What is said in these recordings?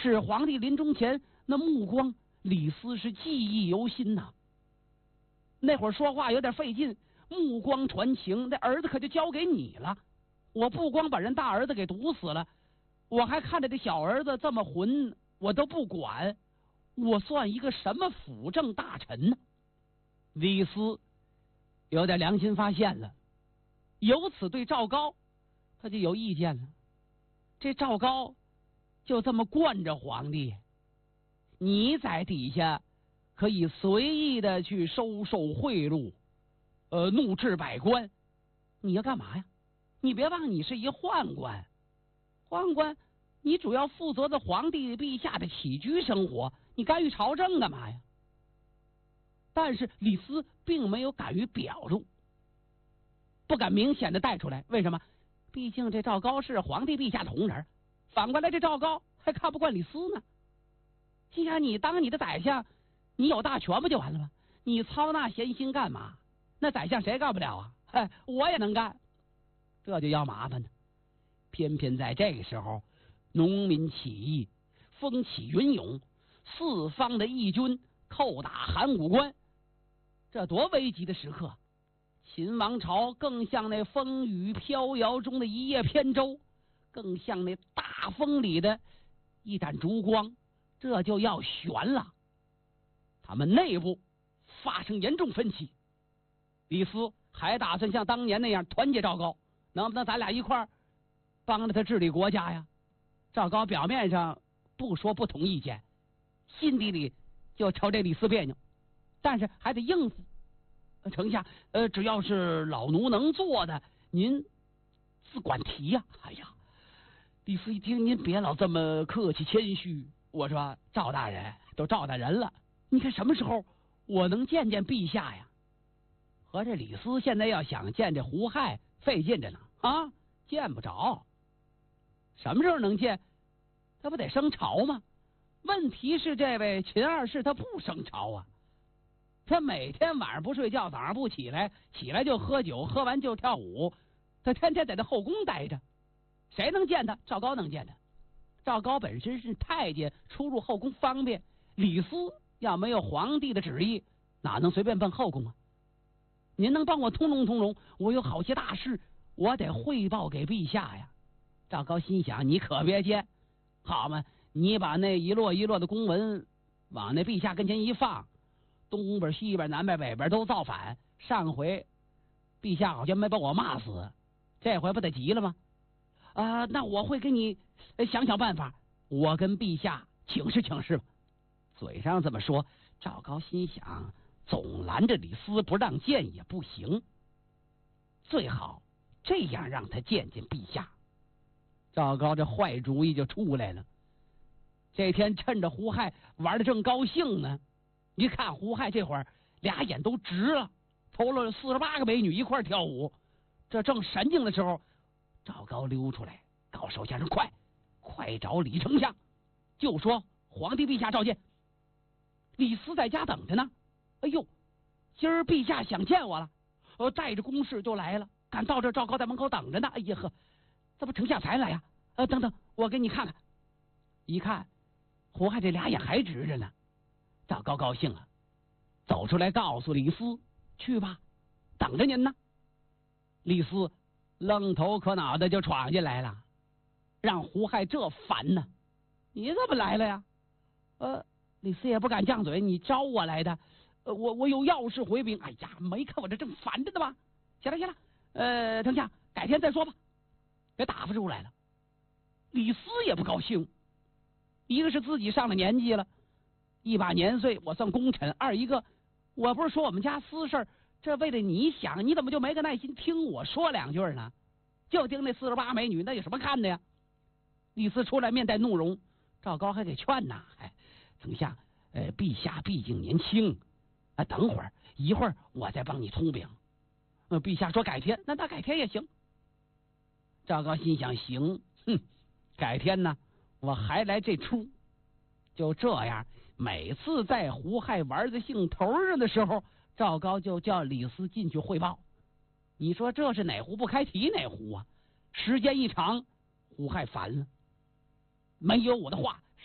是皇帝临终前那目光，李斯是记忆犹新呐。那会儿说话有点费劲，目光传情，那儿子可就交给你了。我不光把人大儿子给毒死了，我还看着这小儿子这么混，我都不管，我算一个什么辅政大臣呢？李斯有点良心发现了，由此对赵高他就有意见了。这赵高就这么惯着皇帝，你在底下可以随意的去收受贿赂，怒斥百官，你要干嘛呀？你别忘你是一宦官，宦官你主要负责的皇帝陛下的起居生活，你干预朝政干嘛呀？但是李斯并没有敢于表露，不敢明显的带出来。为什么？毕竟这赵高是皇帝陛下同仁，反过来这赵高还看不惯李斯呢。心想你当你的宰相，你有大权不就完了吗？你操那闲心干嘛？那宰相谁干不了啊？我也能干，这就要麻烦呢。偏偏在这个时候，农民起义风起云涌，四方的义军叩打函谷关，这多危急的时刻！秦王朝更像那风雨飘摇中的一叶扁舟，更像那大风里的一盏烛光，这就要悬了。他们内部发生严重分歧，李斯还打算像当年那样团结赵高，能不能咱俩一块儿帮着他治理国家呀？赵高表面上不说不同意见，心底里就瞅这李斯别扭，但是还得应付。丞相，只要是老奴能做的，您自管提呀。哎呀，李斯一听，您别老这么客气谦虚。我说赵大人都赵大人了，你看什么时候我能见见陛下呀？合着李斯现在要想见这胡亥费劲着呢啊，见不着。什么时候能见？他不得升朝吗？问题是这位秦二世他不升朝啊，他每天晚上不睡觉，早上不起来，起来就喝酒，喝完就跳舞，他天天在这后宫待着，谁能见他？赵高能见他。赵高本身是太监，出入后宫方便，李斯要没有皇帝的旨意，哪能随便奔后宫啊？您能帮我通融通融？我有好些大事，我得汇报给陛下呀。赵高心想，你可别接，好嘛，你把那一摞一摞的公文往那陛下跟前一放，东边西边南边北边都造反，上回陛下好像没把我骂死，这回不得急了吗？那我会给你想想办法，我跟陛下请示请示吧。嘴上这么说，赵高心想，总拦着李斯不让见也不行，最好这样让他见见陛下。赵高这坏主意就出来了。这天趁着胡亥玩的正高兴呢，一看胡亥这会儿俩眼都直了，投了48个美女一块跳舞，这正神经的时候，赵高溜出来告手下人，快找李丞相，就说皇帝陛下召见，李斯在家等着呢。哎呦，今儿陛下想见我了，带着公事就来了，赶到这赵高在门口等着呢。哎呀呵，这不丞相才来呀？等等，我给你看看。一看胡亥这俩眼还直着呢，赵高高兴了，走出来告诉李斯，去吧，等着您呢。李斯愣头可脑的就闯进来了，让胡亥这烦呢。你怎么来了呀？李斯也不敢犟嘴，你招我来的，我有要事回禀。哎呀，没看我这正烦着呢吗？行了，丞相改天再说吧，别打发出来了。李斯也不高兴，一个是自己上了年纪了，一把年岁我算功臣，二一个我不是说我们家私事，这为了你想，你怎么就没个耐心听我说两句呢？就盯那48美女，那有什么看的呀？李斯出来面带怒容，赵高还得劝呐，丞相，陛下毕竟年轻，等会儿一会儿我再帮你通禀。陛下说改天，那改天也行。赵高心想，行，改天呢，我还来这出。就这样，每次在胡亥玩的兴头上的时候，赵高就叫李斯进去汇报。你说这是哪壶不开提哪壶啊？时间一长，胡亥烦了，没有我的话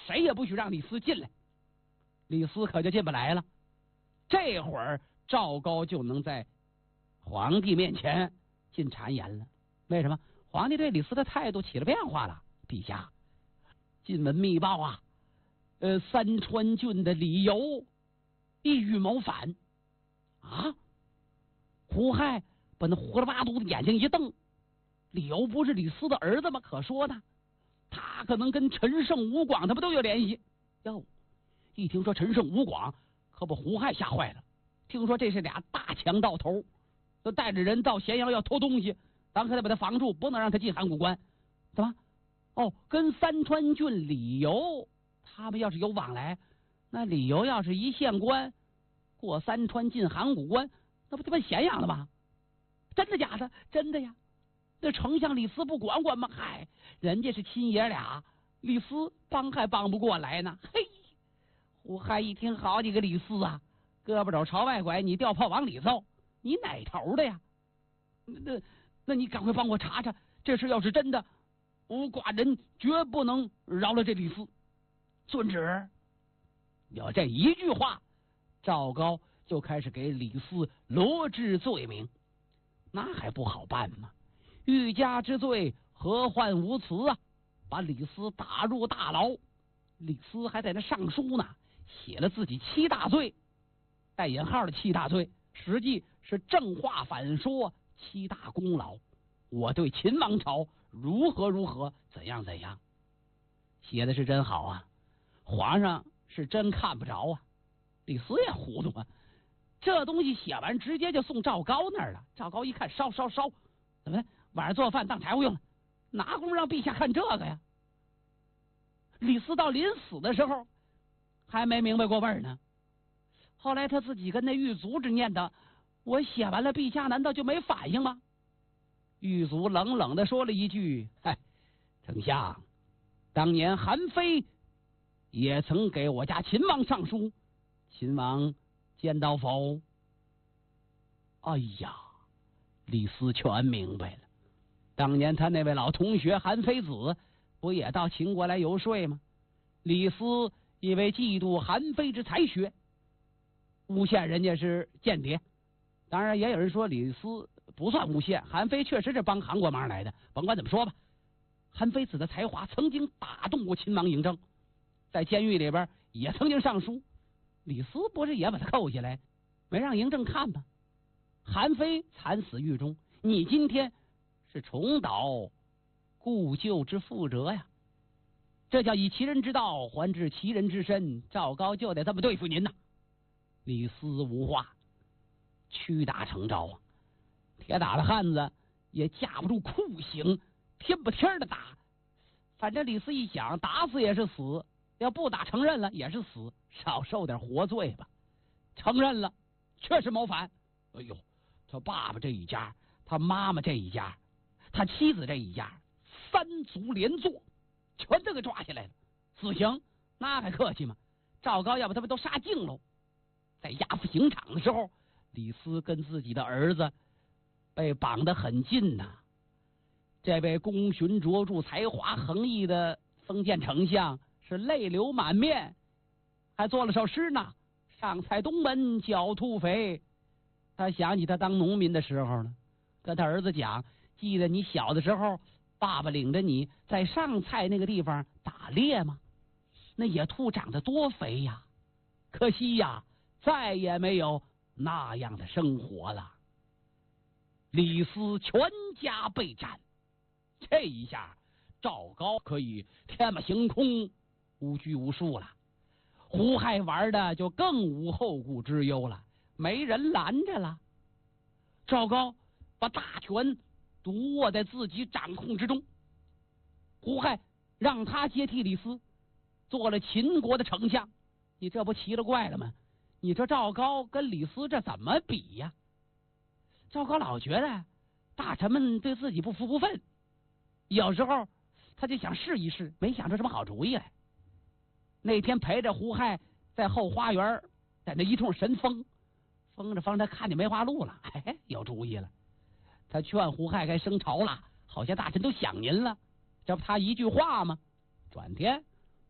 谁也不许让李斯进来。李斯可就进不来了。这会儿赵高就能在皇帝面前进谗言了。为什么？皇帝对李斯的态度起了变化了。陛下，晋闻密报啊，三川郡的李由意欲谋反啊！胡亥把那胡了八嘟的眼睛一瞪，李由不是李斯的儿子吗？可说呢，他可能跟陈胜、吴广他们都有联系。哟，一听说陈胜、吴广，可把胡亥吓坏了。听说这是俩大强盗头，都带着人到咸阳要偷东西，咱可得把他防住，不能让他进函谷关。怎么？哦，跟三川郡李由他们要是有往来，那李由要是一县官，过三川进函谷关，那不就奔咸阳了吗？真的假的？真的呀。那丞相李斯不管管吗？嗨，人家是亲爷俩，李斯帮还帮不过来呢。嘿，胡亥一听，好几个李斯啊，胳膊肘朝外拐，你掉炮往里揍，你哪头的呀？那你赶快帮我查查，这事要是真的，寡人绝不能饶了这李斯。遵旨。有这一句话，赵高就开始给李斯罗织罪名。那还不好办吗？欲加之罪，何患无辞啊！把李斯打入大牢。李斯还在那上书呢，写了自己7大罪，带引号的7大罪，实际是正话反说7大功劳。我对秦王朝如何如何，怎样怎样，写的是真好啊！皇上是真看不着啊。李斯也糊涂啊，这东西写完直接就送赵高那儿了。赵高一看，烧，怎么晚上做饭当柴火用了，哪功夫让陛下看这个呀？李斯到临死的时候还没明白过味儿呢。后来他自己跟那狱卒之念叨，我写完了，陛下难道就没反应吗？狱卒冷冷的说了一句，嗨，丞相，当年韩非也曾给我家秦王上书，秦王见到否？哎呀，李斯全明白了。当年他那位老同学韩非子不也到秦国来游说吗？李斯因为嫉妒韩非之才学，诬陷人家是间谍。当然也有人说李斯不算诬陷，韩非确实是帮韩国忙来的。甭管怎么说吧，韩非子的才华曾经打动过秦王嬴政，在监狱里边也曾经上书。李斯不是也把他扣下来，没让嬴政看吗？韩非惨死狱中，你今天是重蹈故旧之覆辙呀！这叫以其人之道还治其人之身，赵高就得这么对付您呐！李斯无话，屈打成招啊！铁打的汉子也架不住酷刑，天不天的打。反正李斯一想，打死也是死，要不打承认了也是死，少受点活罪吧。承认了，确实谋反。哎呦，他爸爸这一家，他妈妈这一家，他妻子这一家，3族连坐，全都给抓下来了。死刑那还客气吗？赵高要不他们都杀尽喽。在押赴刑场的时候，李斯跟自己的儿子被绑得很近呐。这位功勋卓著、才华横溢的封建丞相是泪流满面，还做了首诗呢：上蔡东门狡兔肥。他想起他当农民的时候呢，跟他儿子讲，记得你小的时候，爸爸领着你在上蔡那个地方打猎吗？那野兔长得多肥呀，可惜呀，再也没有那样的生活了。李斯全家被斩，这一下赵高可以天马行空，无拘无束了。胡亥玩的就更无后顾之忧了，没人拦着了。赵高把大权独握在自己掌控之中，胡亥让他接替李斯，做了秦国的丞相。你这不奇了怪了吗？你说赵高跟李斯这怎么比呀？赵高老觉得大臣们对自己不服不忿，有时候他就想试一试，没想出什么好主意来。那天陪着胡亥在后花园，在那一通神风，风着风着看见梅花鹿了，哎，有主意了。他劝胡亥该升朝了，好些大臣都想您了，这不他一句话吗？转天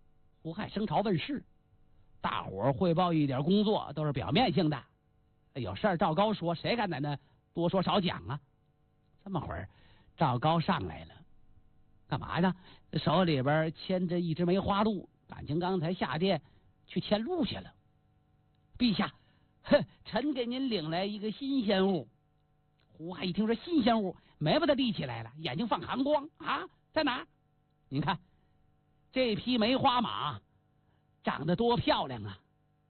胡亥升朝问事，大伙儿汇报一点工作都是表面性的，有事儿赵高说，谁敢在那多说少讲啊？这么会儿，赵高上来了，干嘛呢？手里边牵着一只梅花鹿，感情刚才下殿去牵鹿去了。陛下，臣给您领来一个新鲜物。胡亥一听说新鲜物，眉毛都立起来了，眼睛放寒光啊，在哪儿？您看这匹梅花马长得多漂亮啊！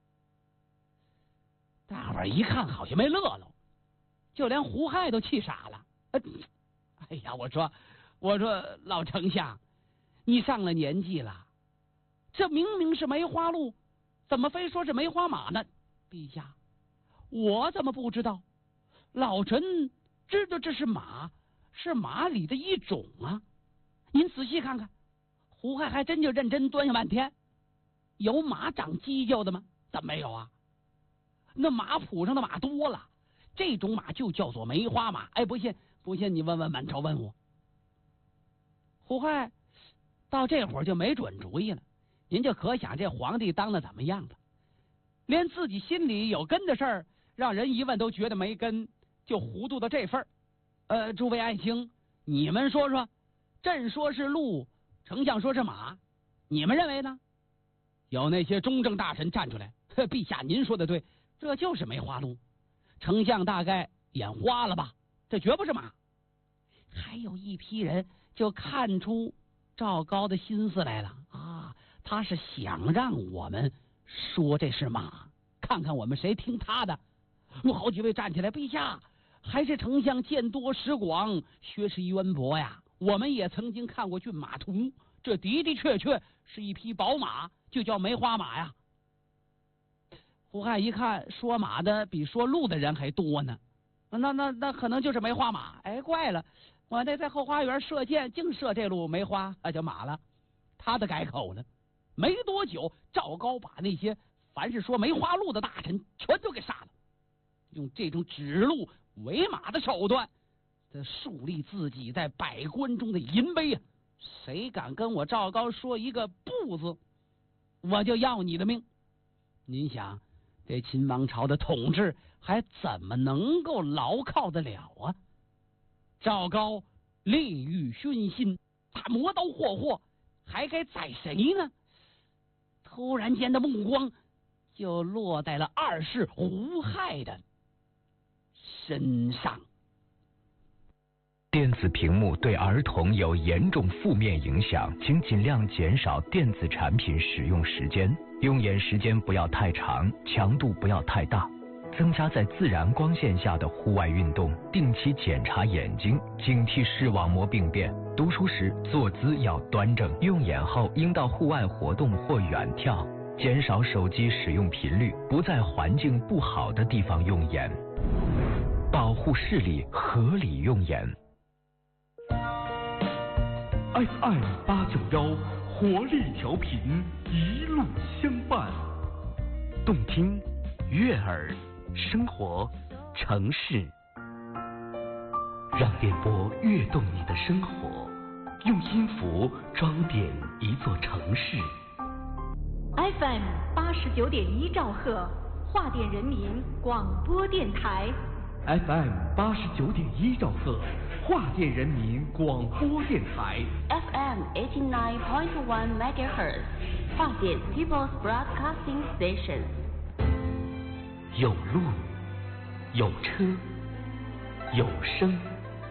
大伙儿一看，好像没乐喽，就连胡亥都气傻了。哎呀，我说老丞相，你上了年纪了，这明明是梅花鹿，怎么非说是梅花马呢？陛下，我怎么不知道？老臣知道这是马，是马里的一种啊。您仔细看看，胡亥还真就认真端详半天。有马长犄角的吗？怎么没有啊？那马谱上的马多了，这种马就叫做梅花马。哎，不信你问问满朝文武。胡亥到这会儿就没准主意了，您就可想这皇帝当的怎么样了？连自己心里有根的事儿，让人一问都觉得没根，就糊涂到这份儿。诸位爱卿，你们说说，朕说是鹿，丞相说是马，你们认为呢？有那些中正大臣站出来，陛下您说的对，这就是梅花鹿。丞相大概眼花了吧？这绝不是马。还有一批人就看出赵高的心思来了啊，他是想让我们说这是马，看看我们谁听他的。有好几位站起来，陛下，还是丞相见多识广，学识渊博呀。我们也曾经看过骏马图，这的的确确是一匹宝马，就叫梅花马呀。胡亥一看，说马的比说鹿的人还多呢，那可能就是梅花马。哎，怪了，我那在后花园射箭，净射这路梅花，那就马了。他的改口了。没多久，赵高把那些凡是说梅花鹿的大臣全都给杀了，用这种指鹿为马的手段，树立自己在百官中的银碑啊！谁敢跟我赵高说一个不字，我就要你的命。您想，这秦王朝的统治还怎么能够牢靠得了啊？赵高利欲熏心，他磨刀霍霍，还该宰谁呢？突然间的目光就落在了二世胡亥的身上。 电子屏幕对儿童有严重负面影响，请尽量减少电子产品使用时间，用眼时间不要太长，强度不要太大，增加在自然光线下的户外运动，定期检查眼睛，警惕视网膜病变。读书时坐姿要端正，用眼后应到户外活动或远眺，减少手机使用频率，不在环境不好的地方用眼，保护视力，合理用眼。 FM 891活力调频，一路相伴， 动听、悦耳、生活、城市，让电波跃动你的生活，用音符装点一座城市。 FM 89.1兆赫，华电人民广播电台。 FM 89.1兆赫，华电人民广播电台。 FM 89.1 MHz， 华电 People's Broadcasting Station。 有路，有车，有声。